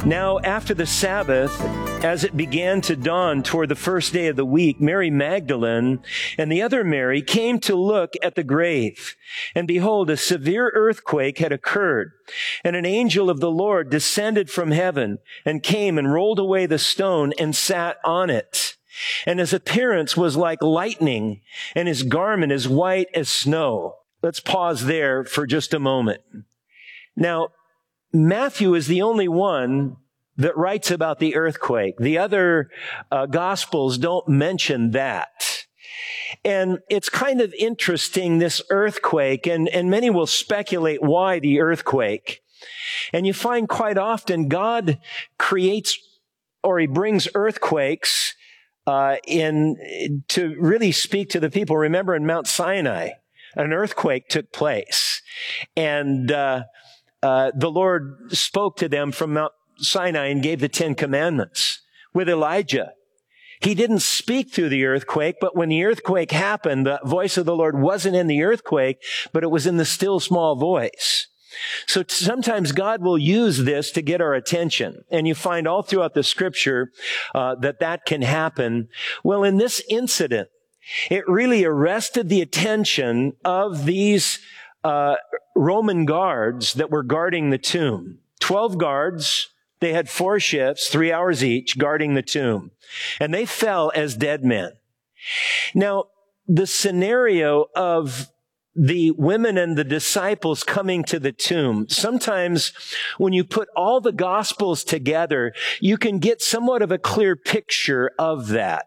Now, after the Sabbath, as it began to dawn toward the first day of the week, Mary Magdalene and the other Mary came to look at the grave. And behold, a severe earthquake had occurred, and an angel of the Lord descended from heaven and came and rolled away the stone and sat on it. And his appearance was like lightning, and his garment as white as snow. Let's pause there for just a moment. Now, Matthew is the only one that writes about the earthquake. The other Gospels don't mention that. And it's kind of interesting, this earthquake, and many will speculate why the earthquake. And you find quite often God creates, or he brings earthquakes to really speak to the people. Remember in Mount Sinai, an earthquake took place. And the Lord spoke to them from Mount Sinai and gave the 10 Commandments with Elijah. He didn't speak through the earthquake, but when the earthquake happened, the voice of the Lord wasn't in the earthquake, but it was in the still small voice. So sometimes God will use this to get our attention. And you find all throughout the scripture that can happen. Well, in this incident, it really arrested the attention of these Roman guards that were guarding the tomb. 12 guards. They had 4 shifts, 3 hours each, guarding the tomb. And they fell as dead men. Now, the scenario of the women and the disciples coming to the tomb, sometimes when you put all the Gospels together, you can get somewhat of a clear picture of that.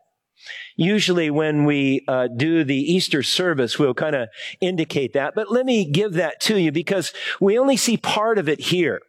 Usually when we do the Easter service, we'll kind of indicate that. But let me give that to you because we only see part of it here.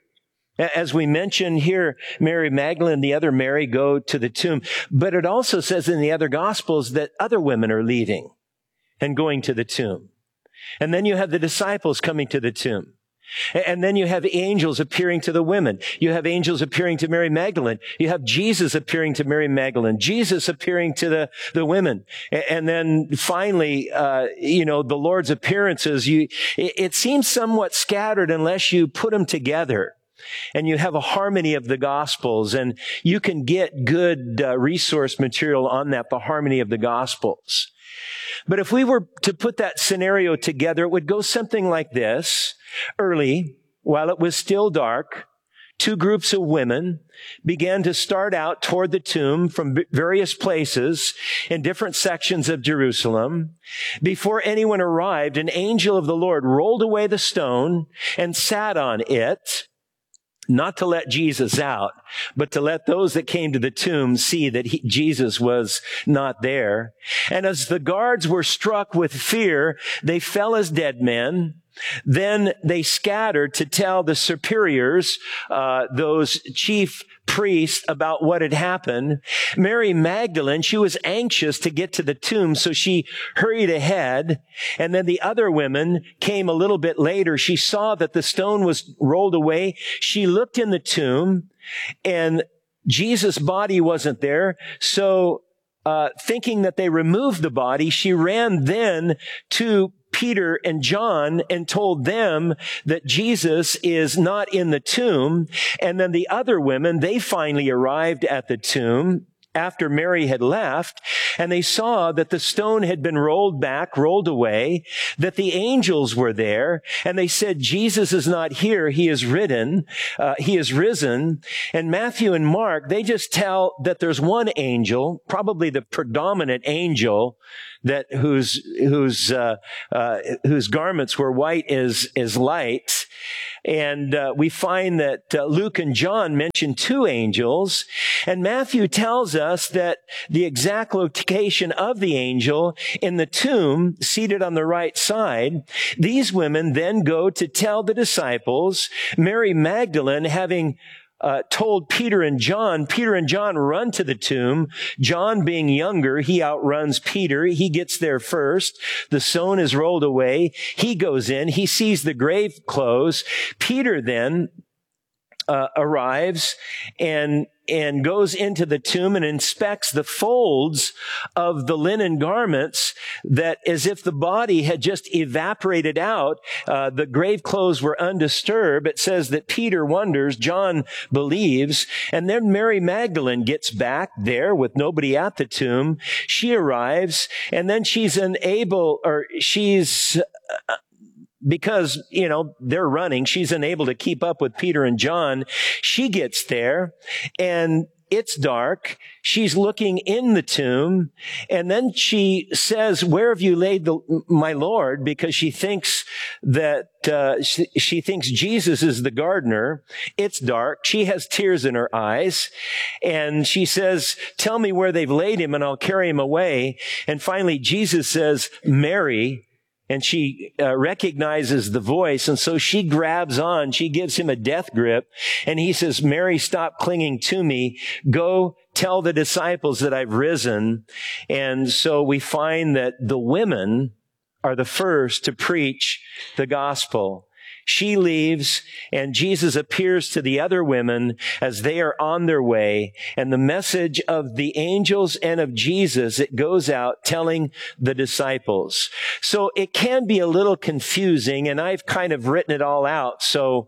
As we mentioned here, Mary Magdalene and the other Mary go to the tomb. But it also says in the other Gospels that other women are leaving and going to the tomb. And then you have the disciples coming to the tomb. And then you have angels appearing to the women. You have angels appearing to Mary Magdalene. You have Jesus appearing to Mary Magdalene. Jesus appearing to the women. And then finally, the Lord's appearances, it seems somewhat scattered unless you put them together. And you have a harmony of the Gospels, and you can get good resource material on that, the harmony of the Gospels. But if we were to put that scenario together, it would go something like this. Early, while it was still dark, 2 groups of women began to start out toward the tomb from various places in different sections of Jerusalem. Before anyone arrived, an angel of the Lord rolled away the stone and sat on it, not to let Jesus out, but to let those that came to the tomb see that Jesus was not there. And as the guards were struck with fear, they fell as dead men. Then they scattered to tell the superiors, those chief priests, about what had happened. Mary Magdalene, she was anxious to get to the tomb, so she hurried ahead. And then the other women came a little bit later. She saw that the stone was rolled away. She looked in the tomb, and Jesus' body wasn't there. So, thinking that they removed the body, she ran then to Peter and John and told them that Jesus is not in the tomb. And then the other women, they finally arrived at the tomb after Mary had left, and they saw that the stone had been rolled back, rolled away, that the angels were there, and they said, Jesus is not here, he is risen. And Matthew and Mark, they just tell that there's one angel, probably the predominant angel, that whose garments were white as light. And we find that Luke and John mention 2 angels, and Matthew tells us that the exact location of the angel in the tomb, seated on the right side. These women then go to tell the disciples. Mary Magdalene, having told Peter and John run to the tomb. John, being younger, he outruns Peter. He gets there first. The stone is rolled away. He goes in. He sees the grave closed. Peter then arrives, and and goes into the tomb and inspects the folds of the linen garments that as if the body had just evaporated out. The grave clothes were undisturbed. It says that Peter wonders, John believes, and then Mary Magdalene gets back there with nobody at the tomb. She arrives, and then because, they're running, she's unable to keep up with Peter and John. She gets there, and it's dark. She's looking in the tomb, and then she says, "Where have you laid my Lord?" Because she thinks that she thinks Jesus is the gardener. It's dark. She has tears in her eyes, and she says, "Tell me where they've laid him, and I'll carry him away." And finally, Jesus says, "Mary." And she recognizes the voice, and so she grabs on. She gives him a death grip, and he says, "Mary, stop clinging to me. Go tell the disciples that I've risen." And so we find that the women are the first to preach the gospel. She leaves, and Jesus appears to the other women as they are on their way. And the message of the angels and of Jesus, it goes out telling the disciples. So it can be a little confusing, and I've kind of written it all out. So,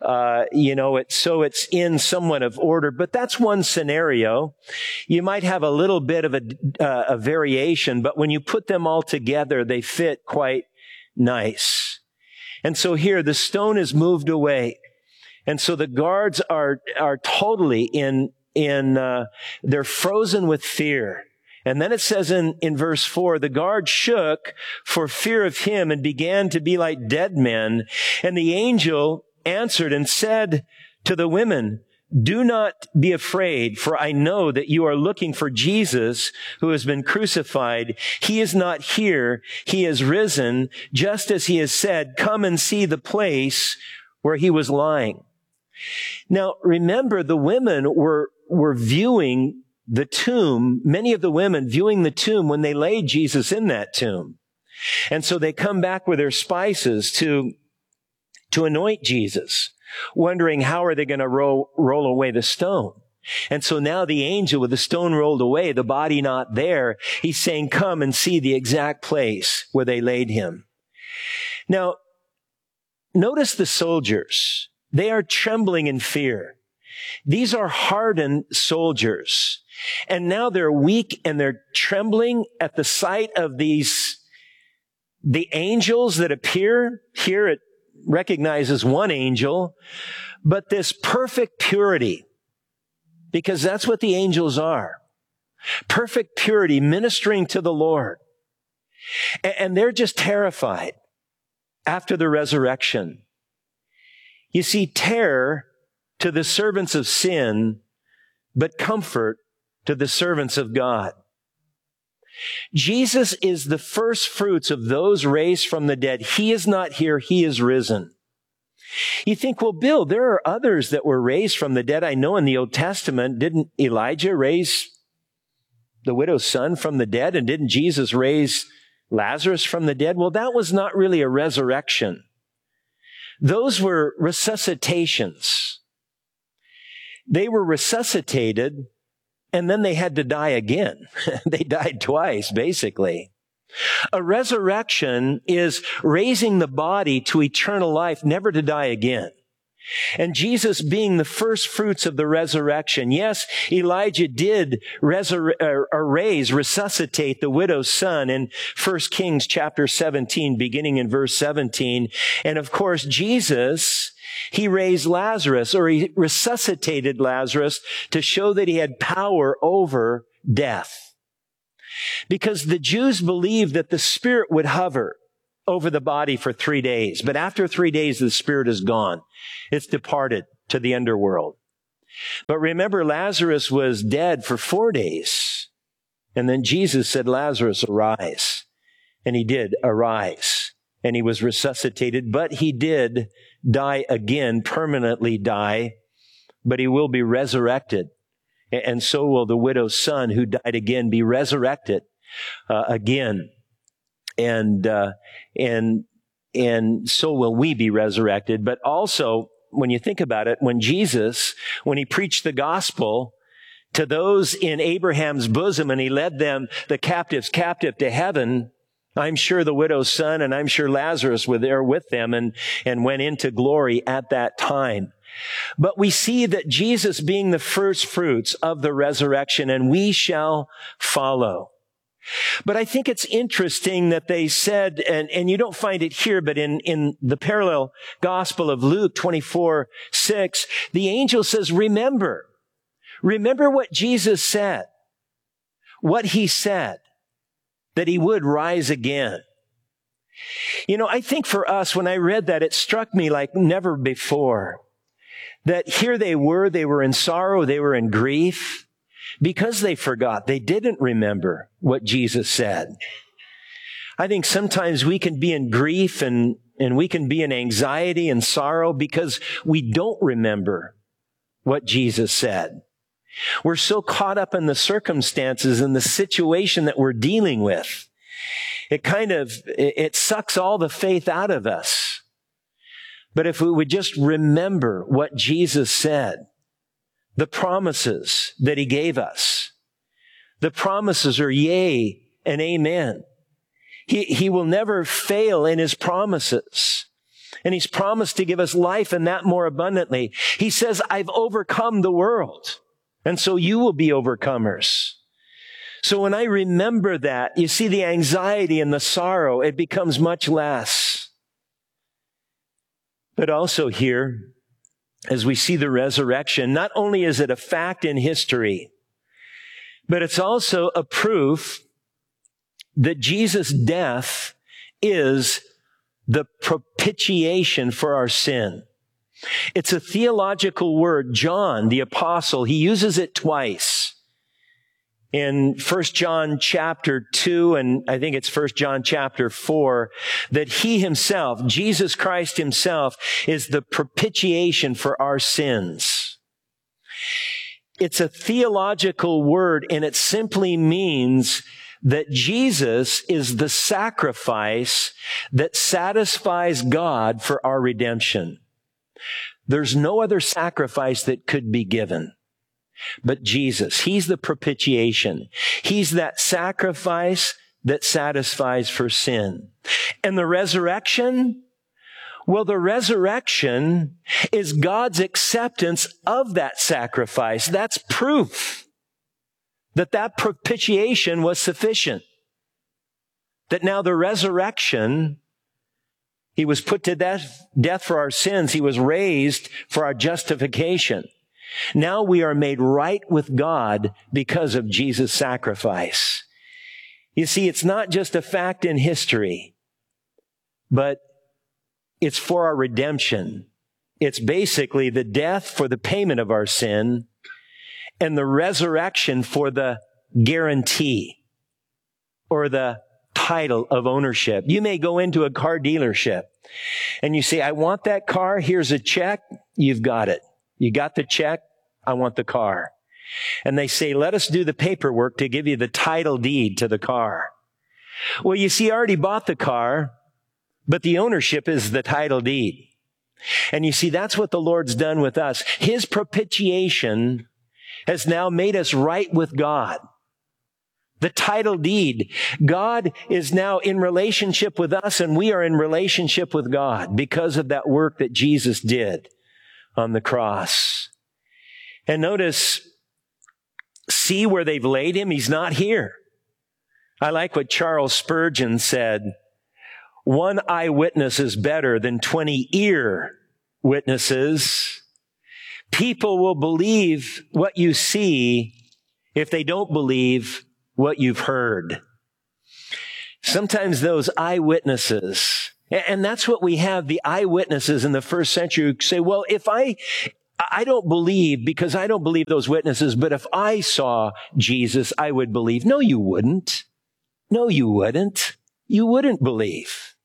it's in somewhat of order, but that's one scenario. You might have a little bit of a variation, but when you put them all together, they fit quite nice. And so here, the stone is moved away. And so the guards are totally they're frozen with fear. And then it says in verse 4, the guard shook for fear of him and began to be like dead men. And the angel answered and said to the women, "Do not be afraid, for I know that you are looking for Jesus who has been crucified. He is not here. He has risen, just as he has said. Come and see the place where he was lying." Now, remember, the women were viewing the tomb, many of the women viewing the tomb when they laid Jesus in that tomb. And so they come back with their spices to anoint Jesus, wondering how are they going to roll away the stone. And so now the angel with the stone rolled away, the body not there, he's saying, "Come and see the exact place where they laid him." Now, notice the soldiers. They are trembling in fear. These are hardened soldiers. And now they're weak and they're trembling at the sight of the angels that appear. Here it recognizes one angel, but this perfect purity, because that's what the angels are. Perfect purity, ministering to the Lord. And they're just terrified after the resurrection. You see, terror to the servants of sin, but comfort to the servants of God. Jesus is the first fruits of those raised from the dead. He is not here. He is risen. You think, well, Bill, there are others that were raised from the dead. I know in the Old Testament, didn't Elijah raise the widow's son from the dead? And didn't Jesus raise Lazarus from the dead? Well, that was not really a resurrection. Those were resuscitations. They were resuscitated, and then they had to die again. They died twice, basically. A resurrection is raising the body to eternal life, never to die again. And Jesus being the first fruits of the resurrection. Yes, Elijah did resuscitate the widow's son in 1 Kings chapter 17, beginning in verse 17. And of course, Jesus, he raised Lazarus, or he resuscitated Lazarus to show that he had power over death. Because the Jews believed that the spirit would hover over the body for 3 days. But after 3 days, the spirit is gone. It's departed to the underworld. But remember, Lazarus was dead for 4 days. And then Jesus said, "Lazarus, arise." And he did arise. And he was resuscitated. But he did die again, permanently die. But he will be resurrected. And so will the widow's son who died again be resurrected again. And so will we be resurrected. But also, when you think about it, when he preached the gospel, to those in Abraham's bosom, and he led them, the captives, captive to heaven. I'm sure the widow's son and I'm sure Lazarus were there with them and went into glory at that time. But we see that Jesus being the first fruits of the resurrection, and we shall follow. But I think it's interesting that they said, and you don't find it here, but in the parallel gospel of Luke 24:6, the angel says, remember what Jesus said, what he said, that he would rise again. You know, I think for us, when I read that, it struck me like never before, that here they were in sorrow, they were in grief, because they forgot. They didn't remember what Jesus said. I think sometimes we can be in grief and we can be in anxiety and sorrow because we don't remember what Jesus said. We're so caught up in the circumstances and the situation that we're dealing with. It sucks all the faith out of us. But if we would just remember what Jesus said, the promises that he gave us, the promises are yea and amen. He will never fail in his promises. And he's promised to give us life and that more abundantly. He says, I've overcome the world. And so you will be overcomers. So when I remember that, you see the anxiety and the sorrow, it becomes much less. But also here, as we see the resurrection, not only is it a fact in history, but it's also a proof that Jesus' death is the propitiation for our sin. It's a theological word. John, the apostle, he uses it twice. In 1 John chapter 2, and I think it's 1 John chapter 4, that he himself, Jesus Christ himself, is the propitiation for our sins. It's a theological word, and it simply means that Jesus is the sacrifice that satisfies God for our redemption. There's no other sacrifice that could be given but Jesus. He's the propitiation. He's that sacrifice that satisfies for sin. And the resurrection? Well, the resurrection is God's acceptance of that sacrifice. That's proof that that propitiation was sufficient. That now the resurrection, he was put to death for our sins. He was raised for our justification. Now we are made right with God because of Jesus' sacrifice. You see, it's not just a fact in history, but it's for our redemption. It's basically the death for the payment of our sin and the resurrection for the guarantee or the title of ownership. You may go into a car dealership and you say, I want that car. Here's a check. You've got it. You got the check. I want the car. And they say, let us do the paperwork to give you the title deed to the car. Well, you see, I already bought the car, but the ownership is the title deed. And you see, that's what the Lord's done with us. His propitiation has now made us right with God. The title deed. God is now in relationship with us, and we are in relationship with God because of that work that Jesus did on the cross. And notice, see where they've laid him? He's not here. I like what Charles Spurgeon said. One eyewitness is better than 20 ear witnesses. People will believe what you see if they don't believe what you've heard. Sometimes those eyewitnesses, and that's what we have, the eyewitnesses in the first century who say, well, if I don't believe because I don't believe those witnesses, but if I saw Jesus, I would believe. No, you wouldn't. No, you wouldn't. You wouldn't believe.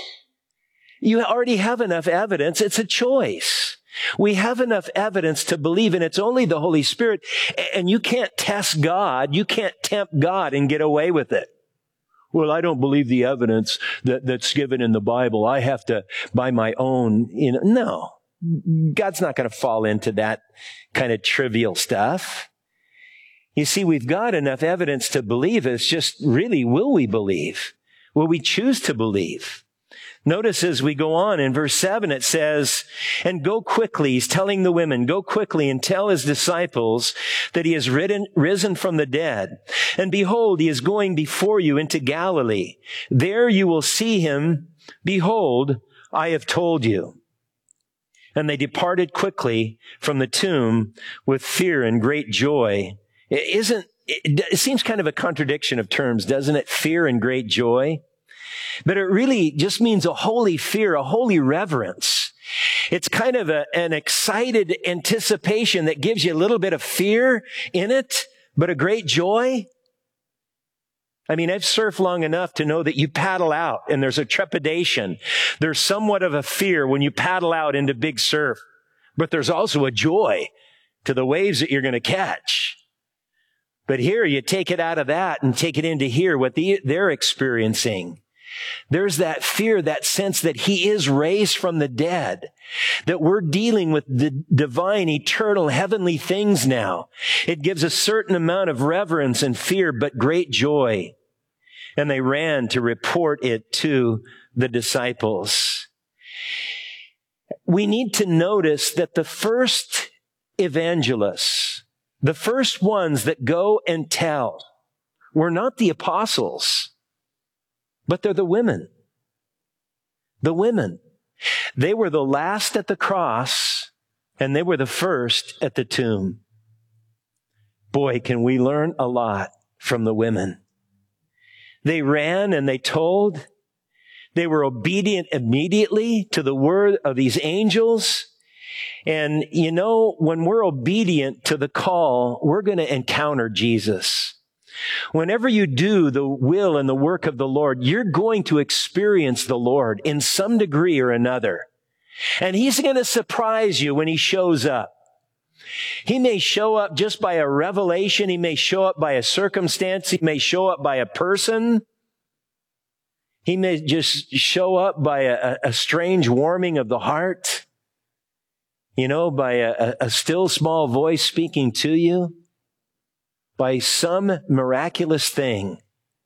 You already have enough evidence. It's a choice. We have enough evidence to believe, and it's only the Holy Spirit. And you can't test God. You can't tempt God and get away with it. Well, I don't believe the evidence that's given in the Bible. I have to, by my own, no. God's not going to fall into that kind of trivial stuff. You see, we've got enough evidence to believe. It's just really, will we believe? Will we choose to believe? Notice as we go on in verse 7, it says, and go quickly. He's telling the women, go quickly and tell his disciples that he has risen from the dead. And behold, he is going before you into Galilee. There you will see him. Behold, I have told you. And they departed quickly from the tomb with fear and great joy. It seems kind of a contradiction of terms, doesn't it? Fear and great joy. But it really just means a holy fear, a holy reverence. It's kind of an excited anticipation that gives you a little bit of fear in it, but a great joy. I mean, I've surfed long enough to know that you paddle out and there's a trepidation. There's somewhat of a fear when you paddle out into big surf, but there's also a joy to the waves that you're going to catch. But here you take it out of that and take it into here, what they're experiencing. There's that fear, that sense that he is raised from the dead, that we're dealing with the divine, eternal, heavenly things now. It gives a certain amount of reverence and fear, but great joy. And they ran to report it to the disciples. We need to notice that the first evangelists, the first ones that go and tell, were not the apostles, but they're the women. The women. They were the last at the cross, and they were the first at the tomb. Boy, can we learn a lot from the women. They ran and they told. They were obedient immediately to the word of these angels. And you know, when we're obedient to the call, we're going to encounter Jesus. Whenever you do the will and the work of the Lord, you're going to experience the Lord in some degree or another. And he's going to surprise you when he shows up. He may show up just by a revelation. He may show up by a circumstance. He may show up by a person. He may just show up by a strange warming of the heart. You know, by a still small voice speaking to you. By some miraculous thing,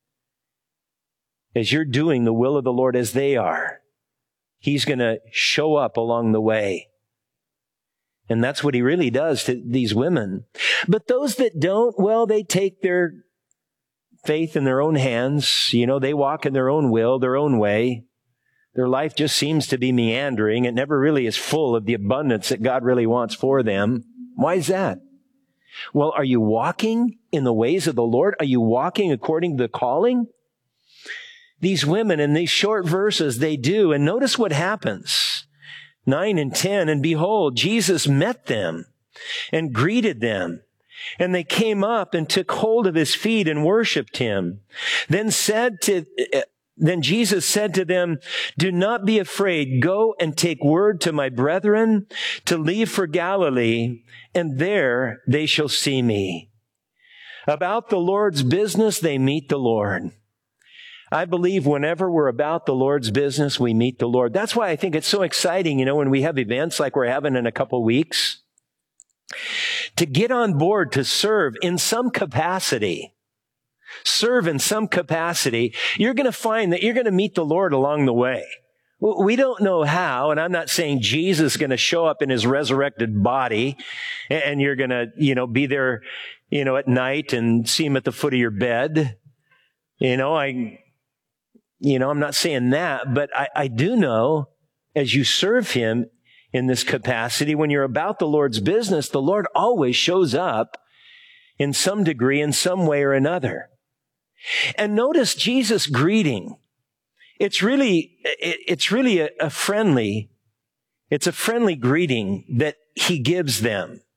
as you're doing the will of the Lord as they are, he's going to show up along the way. And that's what he really does to these women. But those that don't, well, they take their faith in their own hands. You know, they walk in their own will, their own way. Their life just seems to be meandering. It never really is full of the abundance that God really wants for them. Why is that? Well, are you walking in the ways of the Lord? Are you walking according to the calling? These women in these short verses, they do. And notice what happens. 9 and 10, and behold, Jesus met them and greeted them. And they came up and took hold of his feet and worshiped him. Then Jesus said to them, do not be afraid. Go and take word to my brethren to leave for Galilee, and there they shall see me. About the Lord's business, they meet the Lord. I believe whenever we're about the Lord's business, we meet the Lord. That's why I think it's so exciting, you know, when we have events like we're having in a couple weeks, to get on board to serve in some capacity. Serve in some capacity, you're going to find that you're going to meet the Lord along the way. We don't know how, and I'm not saying Jesus is going to show up in his resurrected body and you're going to, you know, be there, you know, at night and see him at the foot of your bed. I'm not saying that, but I do know as you serve him in this capacity, when you're about the Lord's business, the Lord always shows up in some degree, in some way or another. And notice Jesus' greeting. It's really a friendly greeting that he gives them.